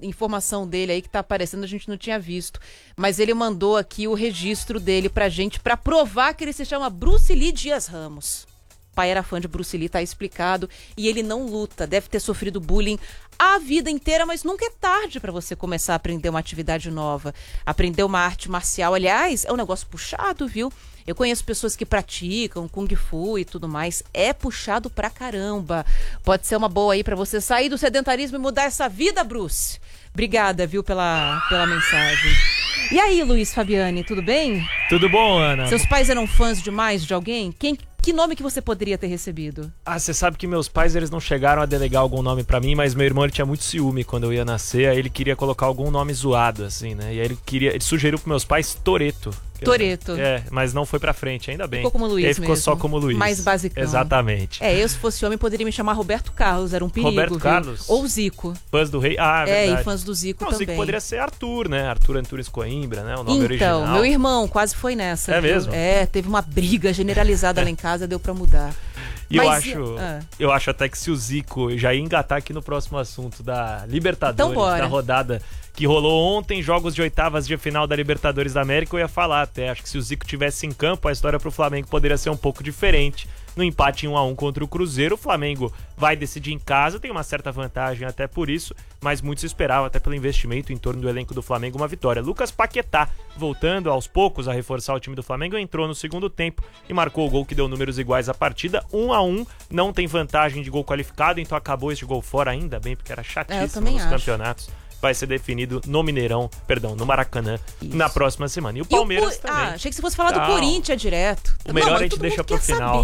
informação dele aí que tá aparecendo, a gente não tinha visto. Mas ele mandou aqui o registro dele pra gente, pra provar que ele se chama Bruce Lee Dias Ramos. O pai era fã de Bruce Lee, tá explicado. E ele não luta, deve ter sofrido bullying a vida inteira, mas nunca é tarde pra você começar a aprender uma atividade nova. Aprender uma arte marcial, aliás, é um negócio puxado, viu? Eu conheço pessoas que praticam Kung Fu e tudo mais. É puxado pra caramba. Pode ser uma boa aí pra você sair do sedentarismo e mudar essa vida, Bruce. Obrigada, viu, pela mensagem. E aí, Luiz Fabiani, tudo bem? Tudo bom, Ana? Seus pais eram fãs demais de alguém? Que nome que você poderia ter recebido? Você sabe que meus pais, eles não chegaram a delegar algum nome pra mim, mas meu irmão, ele tinha muito ciúme quando eu ia nascer, aí ele queria colocar algum nome zoado, assim, né? E aí ele sugeriu pros meus pais Toretto. Toretto. Mas não foi pra frente, ainda bem. Ficou como Luiz e aí ficou mesmo. só como Luiz. Mais basicão. Exatamente. Eu, se fosse homem, poderia me chamar Roberto Carlos, era um perigo, Roberto viu? Carlos? Ou Zico. Fãs do rei? Verdade. E fãs do Zico não, também. O Zico poderia ser Arthur, né? Arthur Antunes Coimbra, né? O nome original. Então, meu irmão quase foi nessa. É viu? mesmo? Teve uma briga generalizada lá em casa, deu pra mudar. E eu acho até que se o Zico já ia engatar aqui no próximo assunto da Libertadores, então, da rodada que rolou ontem, jogos de oitavas de final da Libertadores da América, eu ia falar até. Acho que se o Zico tivesse em campo, a história pro Flamengo poderia ser um pouco diferente. No empate em 1-1 contra o Cruzeiro, o Flamengo vai decidir em casa, tem uma certa vantagem até por isso, mas muitos esperavam, até pelo investimento em torno do elenco do Flamengo, uma vitória. Lucas Paquetá, voltando aos poucos a reforçar o time do Flamengo, entrou no segundo tempo e marcou o gol que deu números iguais à partida, 1-1, não tem vantagem de gol qualificado, então acabou este gol fora, ainda bem, porque era chatíssimo nos campeonatos. Vai ser definido no no Maracanã, isso, na próxima semana. E o Palmeiras também. Achei que você fosse falar do Corinthians direto. O melhor a gente deixa pro final.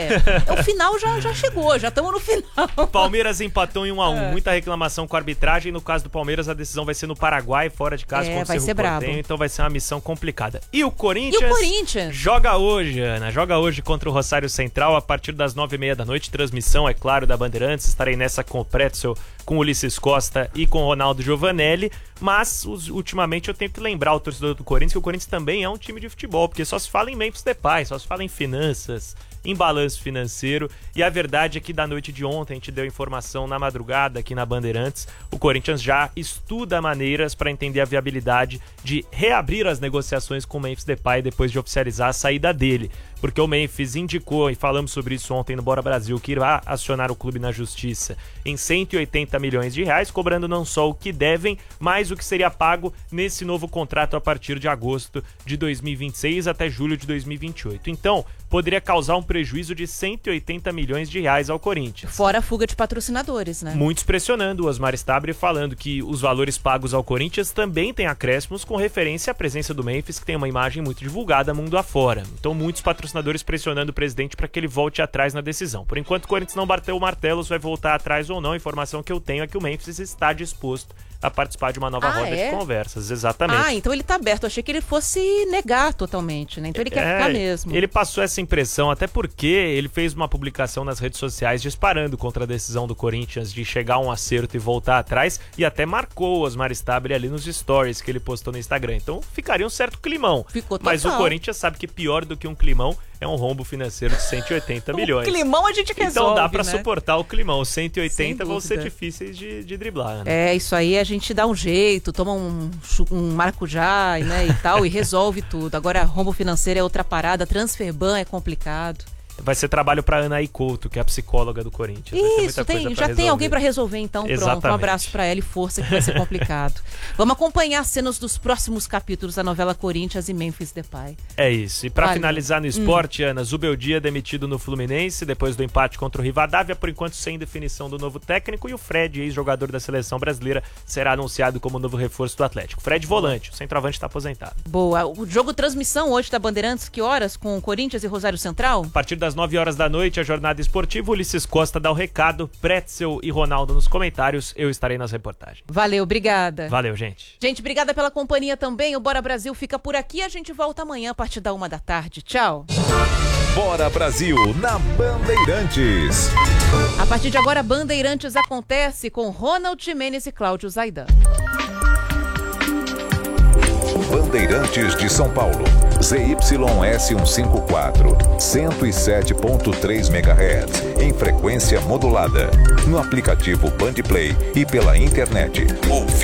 O final já chegou, já estamos no final. Palmeiras empatou em 1-1. Muita reclamação com a arbitragem. No caso do Palmeiras, a decisão vai ser no Paraguai, fora de casa, contra o Cerro Porteño. Então vai ser uma missão complicada. E o Corinthians? Joga hoje, Ana. Joga hoje contra o Rosário Central, a partir das 9h30 da noite. Transmissão, é claro, da Bandeirantes. Estarei nessa com o Pretzel, com o Ulisses Costa e com o Ronaldo Giovanelli, mas ultimamente eu tenho que lembrar o torcedor do Corinthians que o Corinthians também é um time de futebol, porque só se fala em Memphis Depay, só se fala em finanças, em balanço financeiro, e a verdade é que da noite de ontem a gente deu informação na madrugada aqui na Bandeirantes, o Corinthians já estuda maneiras para entender a viabilidade de reabrir as negociações com o Memphis Depay depois de oficializar a saída dele, porque o Memphis indicou, e falamos sobre isso ontem no Bora Brasil, que irá acionar o clube na justiça em 180 milhões de reais, cobrando não só o que devem, mas o que seria pago nesse novo contrato a partir de agosto de 2026 até julho de 2028. Então, poderia causar um prejuízo de 180 milhões de reais ao Corinthians. Fora a fuga de patrocinadores, né? Muitos pressionando o Osmar Stabile, falando que os valores pagos ao Corinthians também têm acréscimos com referência à presença do Memphis, que tem uma imagem muito divulgada mundo afora. Então, muitos patrocinadores pressionando o presidente para que ele volte atrás na decisão. Por enquanto, o Corinthians não bateu o martelo, se vai voltar atrás ou não. A informação que eu tenho é que o Memphis está disposto a participar de uma nova roda de conversas, exatamente. Então ele tá aberto, eu achei que ele fosse negar totalmente, né? Então ele quer ficar mesmo. Ele passou essa impressão, até porque ele fez uma publicação nas redes sociais disparando contra a decisão do Corinthians de chegar a um acerto e voltar atrás, e até marcou o Osmar Stabile ali nos stories que ele postou no Instagram. Então ficaria um certo climão. Ficou total. Mas o Corinthians sabe que pior do que um climão é um rombo financeiro de 180 milhões. O climão a gente resolve, então dá pra né? suportar o climão. 180 vão ser difíceis de driblar, né? Isso aí a gente dá um jeito, toma um maracujá, né, e tal, e resolve tudo. Agora, rombo financeiro é outra parada, transferban é complicado. Vai ser trabalho pra Ana Couto, que é a psicóloga do Corinthians. Isso, tem alguém pra resolver, então. Exatamente. Pronto, um abraço pra ela e força, que vai ser complicado. Vamos acompanhar as cenas dos próximos capítulos da novela Corinthians e Memphis Depay. É isso. E pra finalizar no esporte, Ana, Zubeldia demitido no Fluminense, depois do empate contra o Rivadavia, por enquanto sem definição do novo técnico, e o Fred, ex-jogador da seleção brasileira, será anunciado como novo reforço do Atlético. Fred volante, o centroavante está aposentado. Boa. O jogo transmissão hoje da Bandeirantes, que horas? Com Corinthians e Rosário Central? A partir das 9h da noite, a jornada esportiva. Ulisses Costa dá o recado, Pretzel e Ronaldo nos comentários. Eu estarei nas reportagens. Valeu, obrigada. Valeu, gente. Gente, obrigada pela companhia também. O Bora Brasil fica por aqui. A gente volta amanhã a partir da 1h da tarde. Tchau. Bora Brasil na Bandeirantes. A partir de agora, Bandeirantes acontece com Ronald Gimenez e Cláudio Zaidan. Bandeirantes de São Paulo, ZYS154, 107.3 MHz, em frequência modulada, no aplicativo Bandplay e pela internet.